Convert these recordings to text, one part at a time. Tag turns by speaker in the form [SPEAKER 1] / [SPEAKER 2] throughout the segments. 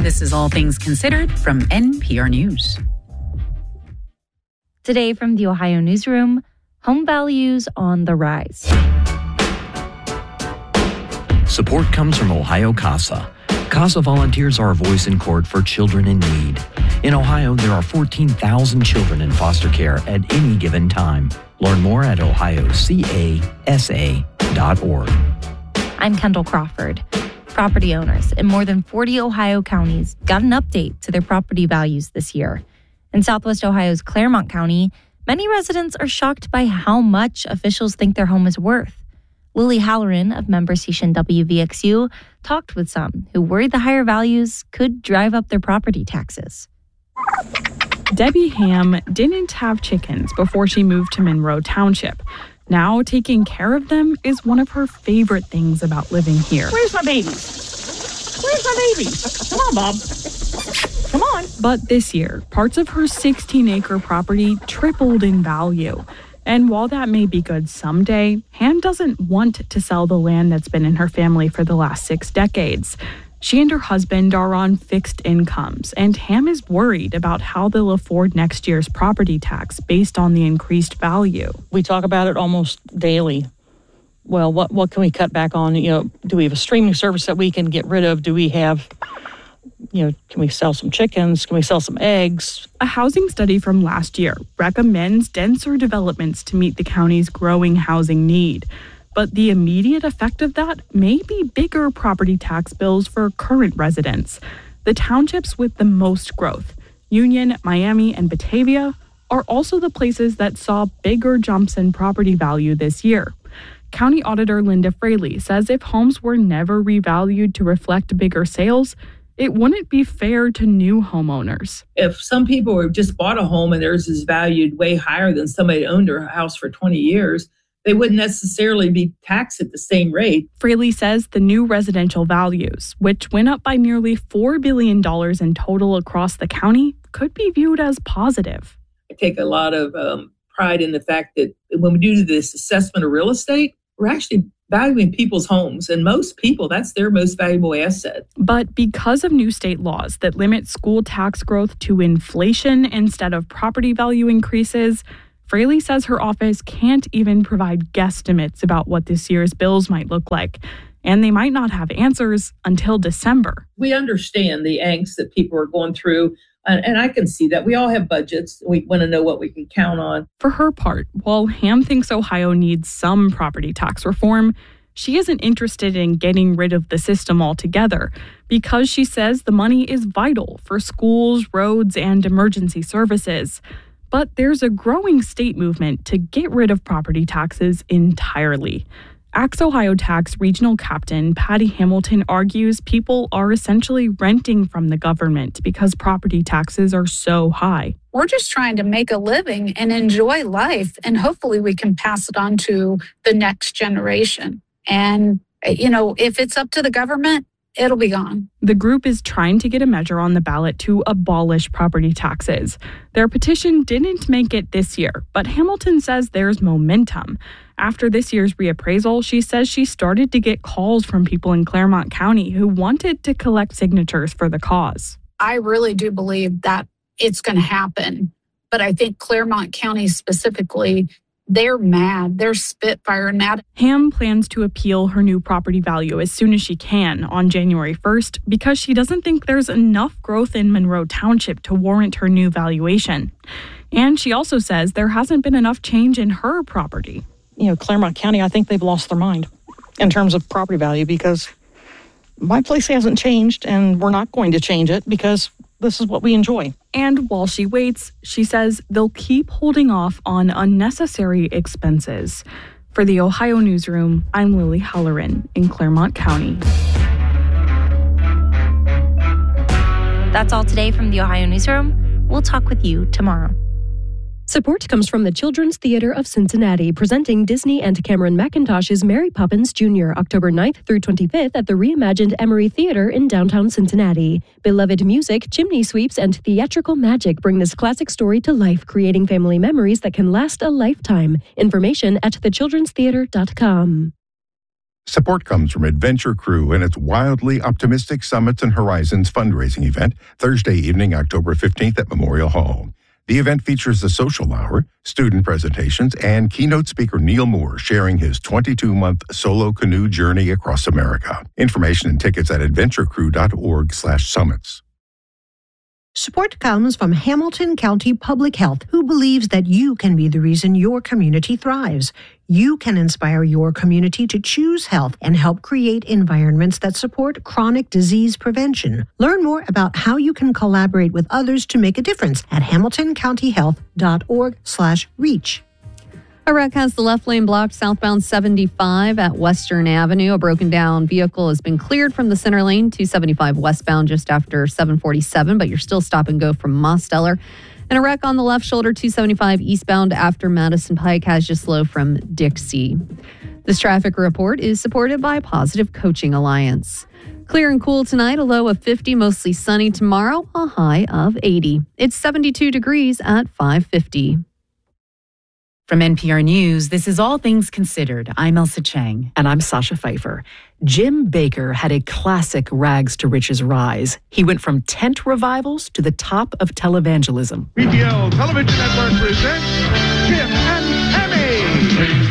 [SPEAKER 1] This is All Things Considered from NPR News.
[SPEAKER 2] Today from the Ohio Newsroom, home values on the rise.
[SPEAKER 3] Support comes from Ohio CASA. CASA volunteers are a voice in court for children in need. In Ohio, there are 14,000 children in foster care at any given time. Learn more at ohiocasa.org.
[SPEAKER 2] I'm Kendall Crawford. Property owners in more than 40 Ohio counties got an update to their property values this year. In Southwest Ohio's Claremont County, many residents are shocked by how much officials think their home is worth. Lily Halloran of member station WVXU talked with some who worry the higher values could drive up their property taxes.
[SPEAKER 4] Debbie Ham didn't have chickens before she moved to Monroe Township. Now, taking care of them is one of her favorite things about living here.
[SPEAKER 5] Where's my babies? Where's my babies? Come on, Bob. Come on.
[SPEAKER 4] But this year, parts of her 16-acre property tripled in value. And while that may be good someday, Ham doesn't want to sell the land that's been in her family for the last 6 decades. She and her husband are on fixed incomes, and Ham is worried about how they'll afford next year's property tax based on the increased value.
[SPEAKER 5] We talk about it almost daily. Well, what can we cut back on? Do we have a streaming service that we can get rid of? Do we have, can we sell some chickens? Can we sell some eggs?
[SPEAKER 4] A housing study from last year recommends denser developments to meet the county's growing housing need. But the immediate effect of that may be bigger property tax bills for current residents. The townships with the most growth, Union, Miami, and Batavia, are also the places that saw bigger jumps in property value this year. County Auditor Linda Fraley says if homes were never revalued to reflect bigger sales, it wouldn't be fair to new homeowners.
[SPEAKER 6] If some people have just bought a home and theirs is valued way higher than somebody that owned their house for 20 years, they wouldn't necessarily be taxed at the same rate.
[SPEAKER 4] Fraley says the new residential values, which went up by nearly $4 billion in total across the county, could be viewed as positive.
[SPEAKER 6] I take a lot of pride in the fact that when we do this assessment of real estate, we're actually valuing people's homes. And most people, that's their most valuable asset.
[SPEAKER 4] But because of new state laws that limit school tax growth to inflation instead of property value increases, Fraley says her office can't even provide guesstimates about what this year's bills might look like, and they might not have answers until December.
[SPEAKER 6] We understand the angst that people are going through, and I can see that. We all have budgets. We want to know what we can count on.
[SPEAKER 4] For her part, while Ham thinks Ohio needs some property tax reform, she isn't interested in getting rid of the system altogether because she says the money is vital for schools, roads, and emergency services. But there's a growing state movement to get rid of property taxes entirely. Axe Ohio Tax Regional Captain Patty Hamilton argues people are essentially renting from the government because property taxes are so high.
[SPEAKER 7] We're just trying to make a living and enjoy life, and hopefully we can pass it on to the next generation. And, if it's up to the government, it'll be gone.
[SPEAKER 4] The group is trying to get a measure on the ballot to abolish property taxes. Their petition didn't make it this year, but Hamilton says there's momentum. After this year's reappraisal, she says she started to get calls from people in Claremont County who wanted to collect signatures for the cause.
[SPEAKER 7] I really do believe that it's going to happen. But I think Claremont County specifically, they're mad. They're spitfiring mad.
[SPEAKER 4] Ham plans to appeal her new property value as soon as she can on January 1st because she doesn't think there's enough growth in Monroe Township to warrant her new valuation. And she also says there hasn't been enough change in her property.
[SPEAKER 5] Claremont County, I think they've lost their mind in terms of property value because my place hasn't changed and we're not going to change it because this is what we enjoy.
[SPEAKER 4] And while she waits, she says they'll keep holding off on unnecessary expenses. For the Ohio Newsroom, I'm Lily Halloran in Claremont County.
[SPEAKER 2] That's all today from the Ohio Newsroom. We'll talk with you tomorrow.
[SPEAKER 8] Support comes from the Children's Theater of Cincinnati, presenting Disney and Cameron Mackintosh's Mary Poppins Jr., October 9th through 25th at the reimagined Emory Theater in downtown Cincinnati. Beloved music, chimney sweeps, and theatrical magic bring this classic story to life, creating family memories that can last a lifetime. Information at thechildrenstheater.com.
[SPEAKER 9] Support comes from Adventure Crew and its wildly optimistic Summits and Horizons fundraising event, Thursday evening, October 15th at Memorial Hall. The event features a social hour, student presentations, and keynote speaker Neil Moore sharing his 22-month solo canoe journey across America. Information and tickets at adventurecrew.org/summits.
[SPEAKER 10] Support comes from Hamilton County Public Health, who believes that you can be the reason your community thrives. You can inspire your community to choose health and help create environments that support chronic disease prevention. Learn more about how you can collaborate with others to make a difference at hamiltoncountyhealth.org/reach.
[SPEAKER 11] A wreck has the left lane blocked southbound 75 at Western Avenue. A broken down vehicle has been cleared from the center lane, 275 westbound just after 747, but you're still stop and go from Mosteller. And a wreck on the left shoulder, 275 eastbound after Madison Pike has you slow from Dixie. This traffic report is supported by Positive Coaching Alliance. Clear and cool tonight, a low of 50, mostly sunny tomorrow, a high of 80. It's 72 degrees at 5:50.
[SPEAKER 1] From NPR News, this is All Things Considered. I'm Elsa Chang.
[SPEAKER 12] And I'm Sasha Pfeiffer. Jim Bakker had a classic rags to riches rise. He went from tent revivals to the top of televangelism.
[SPEAKER 13] PTL Television Network presents Jim and Tammy. Praise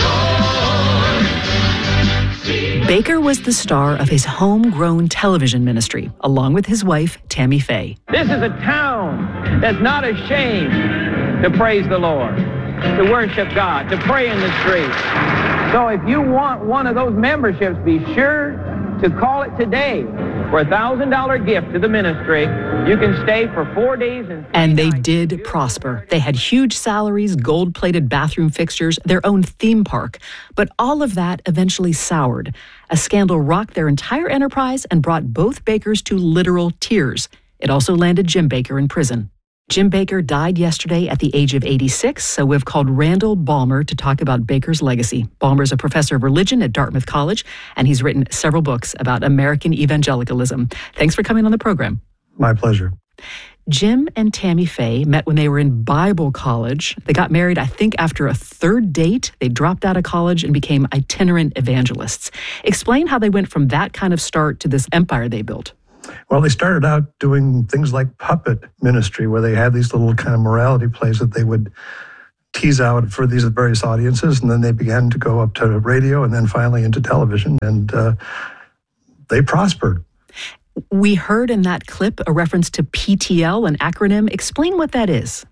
[SPEAKER 13] the Lord.
[SPEAKER 12] Bakker was the star of his homegrown television ministry, along with his wife, Tammy Faye.
[SPEAKER 14] This is a town that's not ashamed to praise the Lord, to worship God, to pray in the streets. So if you want one of those memberships, be sure to call it today for a $1,000 gift to the ministry. You can stay for 4 days
[SPEAKER 12] and they did prosper. They had huge salaries, gold-plated bathroom fixtures, their own theme park. But all of that eventually soured. A scandal rocked their entire enterprise and brought both Bakkers to literal tears. It also landed Jim Bakker in prison. Jim Bakker died yesterday at the age of 86, so we've called Randall Balmer to talk about Bakker's legacy. Balmer's a professor of religion at Dartmouth College, and he's written several books about American evangelicalism. Thanks for coming on the program.
[SPEAKER 15] My pleasure.
[SPEAKER 12] Jim and Tammy Faye met when they were in Bible college. They got married, I think, after a third date. They dropped out of college and became itinerant evangelists. Explain how they went from that kind of start to this empire they built.
[SPEAKER 15] Well, they started out doing things like puppet ministry, where they had these little kind of morality plays that they would tease out for these various audiences, and then they began to go up to radio and then finally into television, and they prospered.
[SPEAKER 12] We heard in that clip a reference to PTL, an acronym. Explain what that is.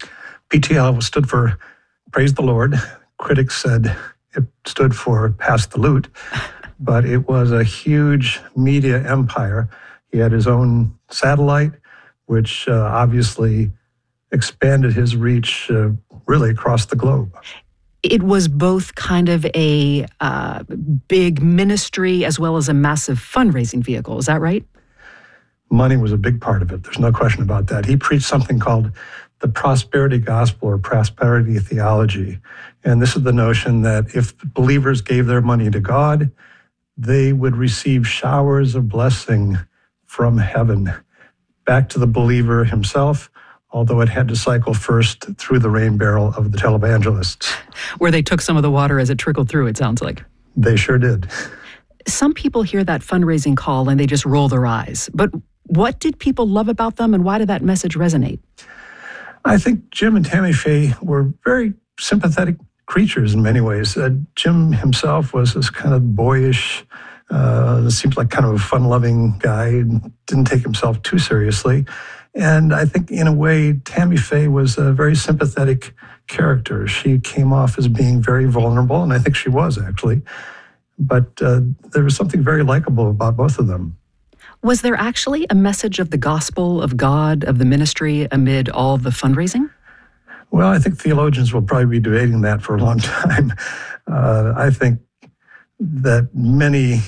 [SPEAKER 15] PTL stood for Praise the Lord. Critics said it stood for Pass the Loot, but it was a huge media empire. He had his own satellite, which obviously expanded his reach really across the globe.
[SPEAKER 12] It was both kind of a big ministry as well as a massive fundraising vehicle. Is that right?
[SPEAKER 15] Money was a big part of it. There's no question about that. He preached something called the prosperity gospel or prosperity theology. And this is the notion that if believers gave their money to God, they would receive showers of blessing from heaven back to the believer himself, although it had to cycle first through the rain barrel of the televangelists.
[SPEAKER 12] Where they took some of the water as it trickled through, it sounds like.
[SPEAKER 15] They sure did.
[SPEAKER 12] Some people hear that fundraising call and they just roll their eyes. But what did people love about them, and why did that message resonate?
[SPEAKER 15] I think Jim and Tammy Faye were very sympathetic creatures in many ways. Jim himself was this kind of boyish, seems like kind of a fun-loving guy, didn't take himself too seriously. And I think in a way, Tammy Faye was a very sympathetic character. She came off as being very vulnerable, and I think she was actually. But there was something very likable about both of them.
[SPEAKER 12] Was there actually a message of the gospel, of God, of the ministry amid all the fundraising?
[SPEAKER 15] Well, I think theologians will probably be debating that for a long time. I think that many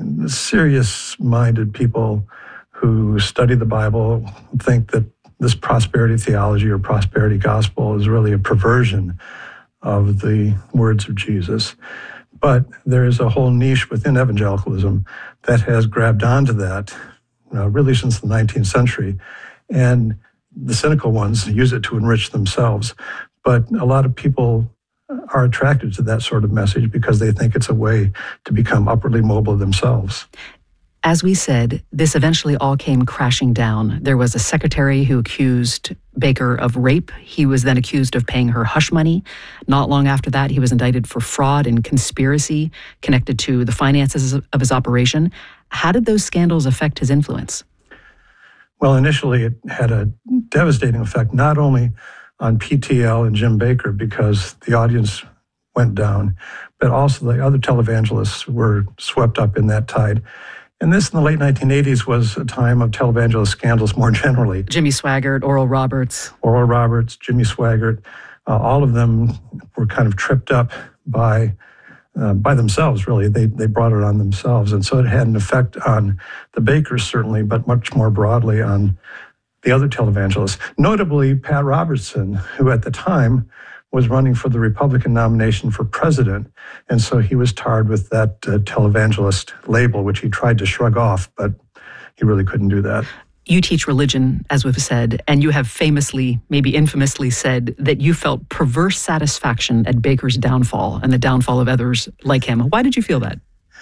[SPEAKER 15] serious-minded people who study the Bible think that this prosperity theology or prosperity gospel is really a perversion of the words of Jesus. But there is a whole niche within evangelicalism that has grabbed onto that really since the 19th century. And the cynical ones use it to enrich themselves. But a lot of people are attracted to that sort of message because they think it's a way to become upwardly mobile themselves.
[SPEAKER 12] As we said, this eventually all came crashing down. There was a secretary who accused Baker of rape. He was then accused of paying her hush money. Not long after that, he was indicted for fraud and conspiracy connected to the finances of his operation. How did those scandals affect his influence?
[SPEAKER 15] Well, initially it had a devastating effect, not only on PTL and Jim Baker because the audience went down, but also the other televangelists were swept up in that tide. And this in the late 1980s was a time of televangelist scandals more generally.
[SPEAKER 12] Jimmy Swaggart, Oral Roberts,
[SPEAKER 15] Jimmy Swaggart, all of them were kind of tripped up by themselves, really. They brought it on themselves. And so it had an effect on the Bakers, certainly, but much more broadly on the other televangelists. Notably, Pat Robertson, who at the time was running for the Republican nomination for president. And so he was tarred with that televangelist label, which he tried to shrug off, but he really couldn't do that.
[SPEAKER 12] You teach religion, as we've said, and you have famously, maybe infamously said that you felt perverse satisfaction at Baker's downfall and the downfall of others like him. Why did you feel that?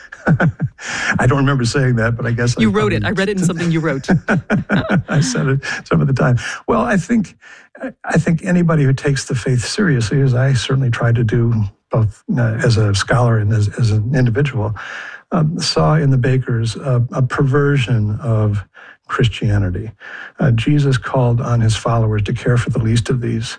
[SPEAKER 15] I don't remember saying that, but I guess
[SPEAKER 12] you wrote it. I read it in something you wrote.
[SPEAKER 15] I said it some of the time. Well, I think anybody who takes the faith seriously, as I certainly tried to do both as a scholar and as an individual, saw in the Bakers a perversion of Christianity. Jesus called on his followers to care for the least of these,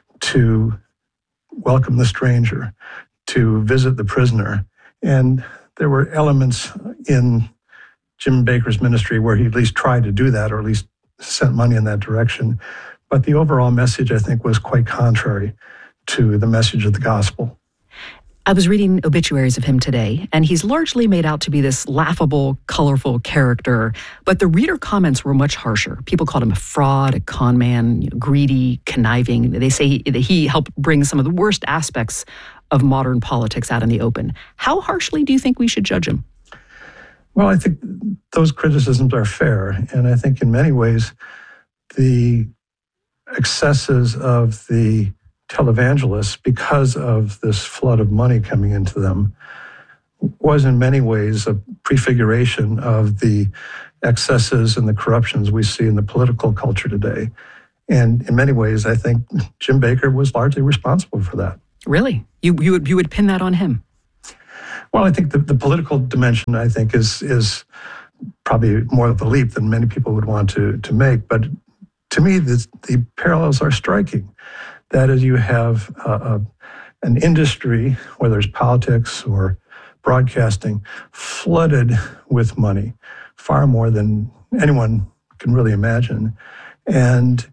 [SPEAKER 15] to welcome the stranger, to visit the prisoner. And there were elements in Jim Baker's ministry where he at least tried to do that, or at least sent money in that direction. But the overall message, I think, was quite contrary to the message of the gospel.
[SPEAKER 12] I was reading obituaries of him today, and he's largely made out to be this laughable, colorful character, but the reader comments were much harsher. People called him a fraud, a con man, greedy, conniving. They say that he helped bring some of the worst aspects of modern politics out in the open. How harshly do you think we should judge him?
[SPEAKER 15] Well, I think those criticisms are fair, and I think in many ways the excesses of the televangelists, because of this flood of money coming into them, was in many ways a prefiguration of the excesses and the corruptions we see in the political culture today. And in many ways, I think Jim Baker was largely responsible for that.
[SPEAKER 12] Really? You would pin that on him?
[SPEAKER 15] Well, I think the political dimension, I think, is probably more of a leap than many people would want to make. But to me, the parallels are striking. That is, you have an industry, whether it's politics or broadcasting, flooded with money, far more than anyone can really imagine. And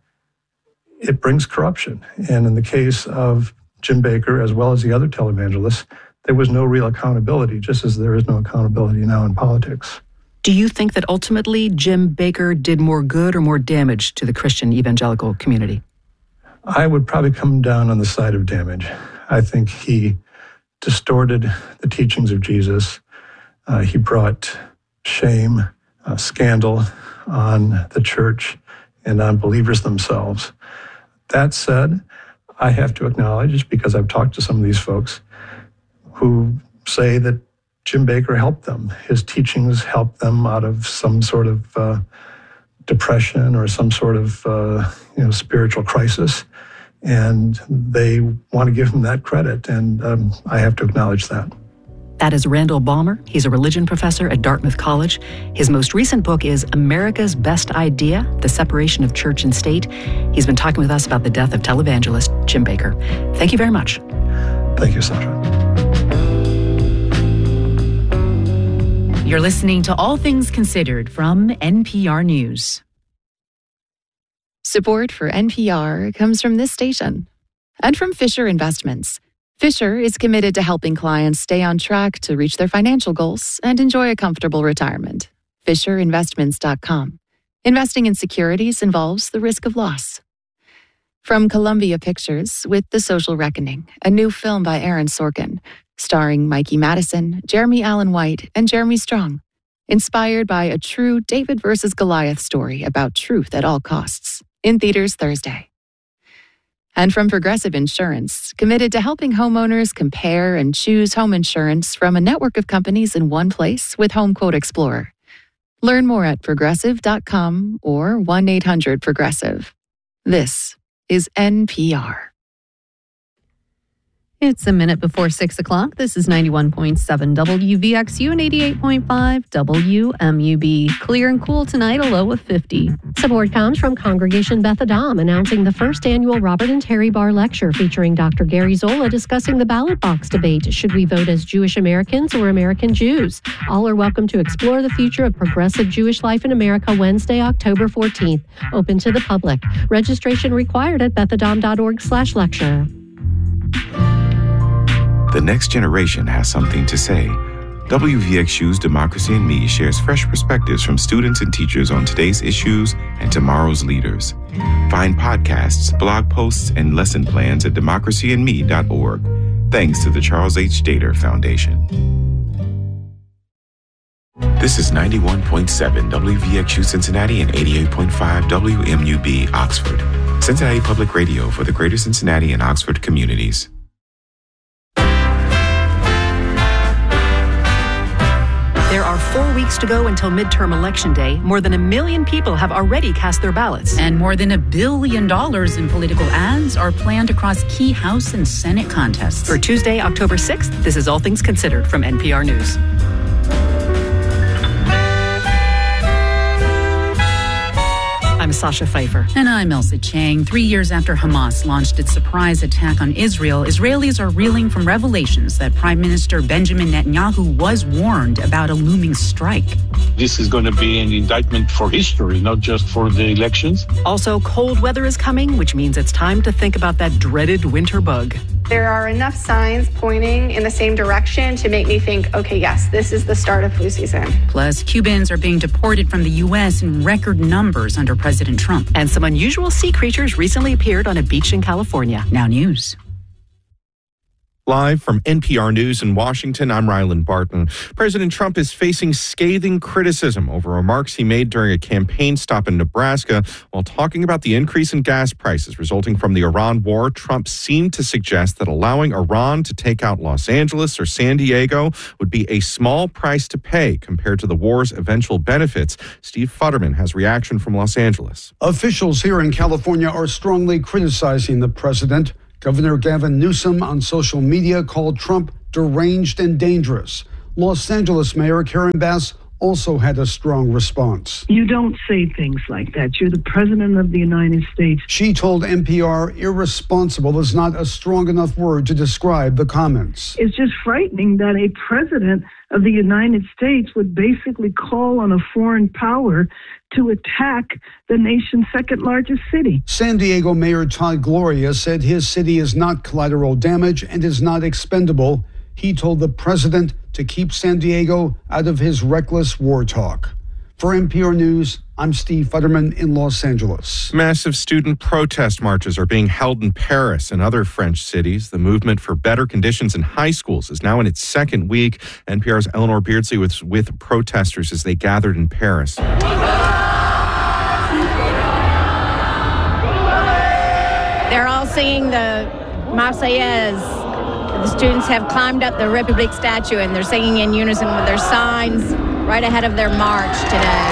[SPEAKER 15] it brings corruption. And in the case of Jim Baker, as well as the other televangelists, there was no real accountability, just as there is no accountability now in politics.
[SPEAKER 12] Do you think that ultimately Jim Baker did more good or more damage to the Christian evangelical community?
[SPEAKER 15] I would probably come down on the side of damage. I think he distorted the teachings of Jesus. He brought shame, scandal on the church and on believers themselves. That said, I have to acknowledge, because I've talked to some of these folks who say that Jim Baker helped them. His teachings helped them out of some sort of depression or some sort of spiritual crisis, and they want to give him that credit, and I have to acknowledge that.
[SPEAKER 12] That is Randall Balmer. He's a religion professor at Dartmouth College. His most recent book is America's Best Idea, The Separation of Church and State. He's been talking with us about the death of televangelist Jim Baker. Thank you very much.
[SPEAKER 15] Thank you, Sandra.
[SPEAKER 1] You're listening to All Things Considered from NPR News.
[SPEAKER 16] Support for NPR comes from this station and from Fisher Investments. Fisher is committed to helping clients stay on track to reach their financial goals and enjoy a comfortable retirement. FisherInvestments.com. Investing in securities involves the risk of loss. From Columbia Pictures with The Social Reckoning, a new film by Aaron Sorkin, starring Mikey Madison, Jeremy Allen White, and Jeremy Strong. Inspired by a true David versus Goliath story about truth at all costs. In theaters Thursday. And from Progressive Insurance, committed to helping homeowners compare and choose home insurance from a network of companies in one place with Home Quote Explorer. Learn more at progressive.com or 1-800-PROGRESSIVE. This is NPR.
[SPEAKER 11] It's a minute before 6 o'clock. This is 91.7 WVXU and 88.5 WMUB. Clear and cool tonight, a low of 50.
[SPEAKER 8] Support comes from Congregation Beth Adam, announcing the first annual Robert and Terry Barr Lecture featuring Dr. Gary Zola discussing the ballot box debate. Should we vote as Jewish Americans or American Jews? All are welcome to explore the future of progressive Jewish life in America Wednesday, October 14th. Open to the public. Registration required at bethadam.org/lecture.
[SPEAKER 17] The next generation has something to say. WVXU's Democracy and Me shares fresh perspectives from students and teachers on today's issues and tomorrow's leaders. Find podcasts, blog posts, and lesson plans at democracyandme.org. Thanks to the Charles H. Dater Foundation. This is 91.7 WVXU Cincinnati and 88.5 WMUB Oxford. Cincinnati Public Radio for the greater Cincinnati and Oxford communities.
[SPEAKER 12] There are 4 weeks to go until midterm election day. More than 1 million people have already cast their ballots.
[SPEAKER 1] And more than $1 billion in political ads are planned across key House and Senate contests.
[SPEAKER 12] For Tuesday, October 6th, this is All Things Considered from NPR News. I'm Sasha Pfeiffer.
[SPEAKER 1] And I'm Elsa Chang. 3 years after Hamas launched its surprise attack on Israel, Israelis are reeling from revelations that Prime Minister Benjamin Netanyahu was warned about a looming strike.
[SPEAKER 18] This is going to be an indictment for history, not just for the elections.
[SPEAKER 12] Also, cold weather is coming, which means it's time to think about that dreaded winter bug.
[SPEAKER 19] There are enough signs pointing in the same direction to make me think, okay, yes, this is the start of flu season.
[SPEAKER 1] Plus, Cubans are being deported from the U.S. in record numbers under President Trump.
[SPEAKER 12] And some unusual sea creatures recently appeared on a beach in California.
[SPEAKER 1] Now news.
[SPEAKER 20] Live from NPR News in Washington, I'm Ryland Barton. President Trump is facing scathing criticism over remarks he made during a campaign stop in Nebraska. While talking about the increase in gas prices resulting from the Iran war, Trump seemed to suggest that allowing Iran to take out Los Angeles or San Diego would be a small price to pay compared to the war's eventual benefits. Steve Futterman has reaction from Los Angeles.
[SPEAKER 21] Officials here in California are strongly criticizing the president. Governor Gavin Newsom on social media called Trump deranged and dangerous. Los Angeles Mayor Karen Bass also had a strong response.
[SPEAKER 22] You don't say things like that. You're the president of the United States.
[SPEAKER 21] She told NPR irresponsible is not a strong enough word to describe the comments.
[SPEAKER 22] It's just frightening that a president of the United States would basically call on a foreign power to attack the nation's second largest city.
[SPEAKER 21] San Diego Mayor Todd Gloria said his city is not collateral damage and is not expendable. He told the president to keep San Diego out of his reckless war talk. For NPR News, I'm Steve Futterman in Los Angeles.
[SPEAKER 20] Massive student protest marches are being held in Paris and other French cities. The movement for better conditions in high schools is now in its second week. NPR's Eleanor Beardsley was with protesters as they gathered in Paris.
[SPEAKER 23] They're all singing the Marseillaise. The students have climbed up the République statue and they're singing in unison with their signs right ahead of their march today.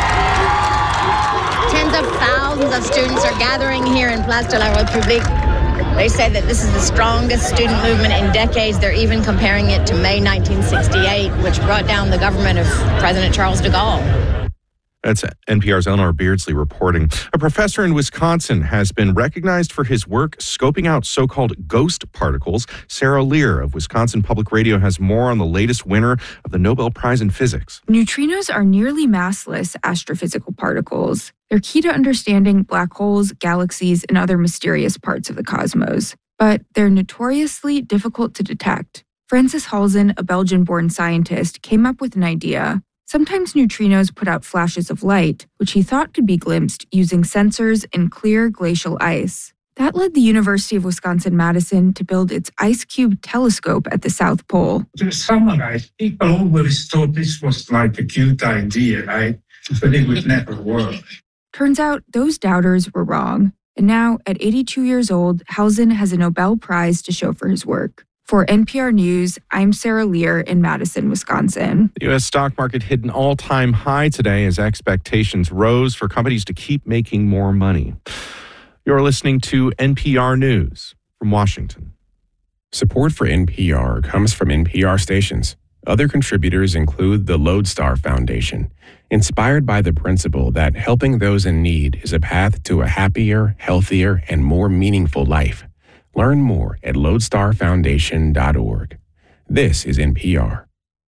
[SPEAKER 23] Tens of thousands of students are gathering here in Place de la République. They say that this is the strongest student movement in decades. They're even comparing it to May 1968, which brought down the government of President Charles de Gaulle.
[SPEAKER 20] That's NPR's Eleanor Beardsley reporting. A professor in Wisconsin has been recognized for his work scoping out so-called ghost particles. Sarah Lear of Wisconsin Public Radio has more on the latest winner of the Nobel Prize in Physics.
[SPEAKER 24] Neutrinos are nearly massless astrophysical particles. They're key to understanding black holes, galaxies, and other mysterious parts of the cosmos. But they're notoriously difficult to detect. Francis Halzen, a Belgian-born scientist, came up with an idea. Sometimes neutrinos put out flashes of light, which he thought could be glimpsed using sensors in clear glacial ice. That led the University of Wisconsin-Madison to build its IceCube telescope at the South Pole.
[SPEAKER 25] To summarize, people always thought this was like a cute idea, right? But it would never work.
[SPEAKER 24] Turns out those doubters were wrong. And now, at 82 years old, Housen has a Nobel Prize to show for his work. For NPR News, I'm Sarah Lear in Madison, Wisconsin.
[SPEAKER 20] The U.S. stock market hit an all-time high today as expectations rose for companies to keep making more money. You're listening to NPR News from Washington.
[SPEAKER 3] Support for NPR comes from NPR stations. Other contributors include the Lodestar Foundation, inspired by the principle that helping those in need is a path to a happier, healthier, and more meaningful life. Learn more at lodestarfoundation.org. This is NPR.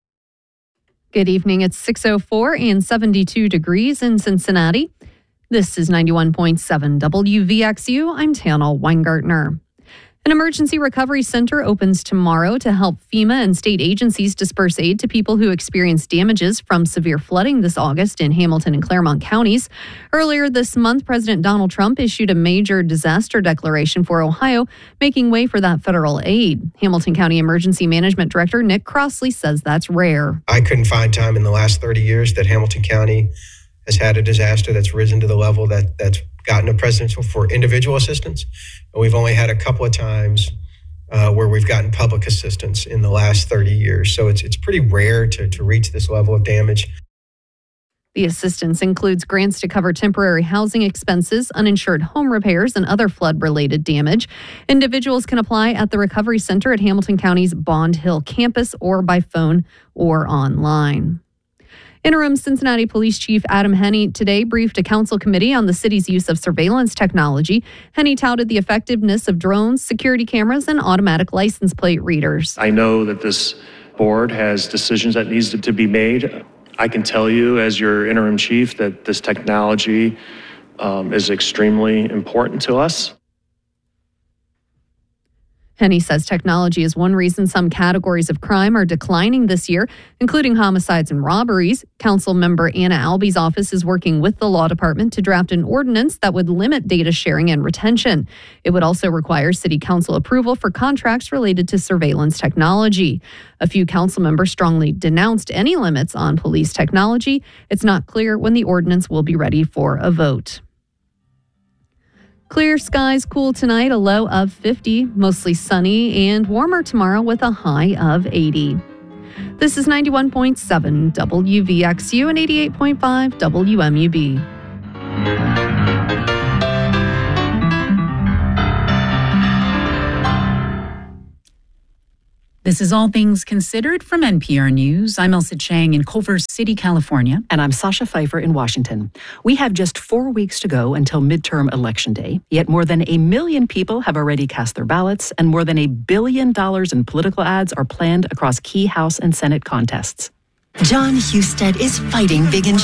[SPEAKER 11] Good evening. It's 6:04 and 72 degrees in Cincinnati. This is 91.7 WVXU. I'm Tana Weingartner. An emergency recovery center opens tomorrow to help FEMA and state agencies disperse aid to people who experienced damages from severe flooding this August in Hamilton and Claremont counties. Earlier this month, President Donald Trump issued a major disaster declaration for Ohio, making way for that federal aid. Hamilton County Emergency Management Director Nick Crossley says that's rare.
[SPEAKER 4] I couldn't find time in the last 30 years that Hamilton County has had a disaster that's risen to the level that's gotten a presidential for individual assistance. And we've only had a couple of times where we've gotten public assistance in the last 30 years. So it's pretty rare to reach this level of damage.
[SPEAKER 11] The assistance includes grants to cover temporary housing expenses, uninsured home repairs, and other flood-related damage. Individuals can apply at the Recovery Center at Hamilton County's Bond Hill campus or by phone or online. Interim Cincinnati Police Chief Adam Henney today briefed a council committee on the city's use of surveillance technology. Henney touted the effectiveness of drones, security cameras, and automatic license plate readers.
[SPEAKER 5] I know that this board has decisions that needs to be made. I can tell you as your interim chief that this technology is extremely important to us.
[SPEAKER 11] Henney says technology is one reason some categories of crime are declining this year, including homicides and robberies. Council member Anna Albee's office is working with the law department to draft an ordinance that would limit data sharing and retention. It would also require city council approval for contracts related to surveillance technology. A few council members strongly denounced any limits on police technology. It's not clear when the ordinance will be ready for a vote. Clear skies, cool tonight, a low of 50, mostly sunny and warmer tomorrow with a high of 80. This is 91.7 WVXU and 88.5 WMUB.
[SPEAKER 1] This is All Things Considered from NPR News. I'm Elsa Chang in Culver City, California.
[SPEAKER 12] And I'm Sasha Pfeiffer in Washington. We have just 4 weeks to go until midterm election day, yet more than 1 million people have already cast their ballots, and more than $1 billion in political ads are planned across key House and Senate contests.
[SPEAKER 6] John Husted is fighting big and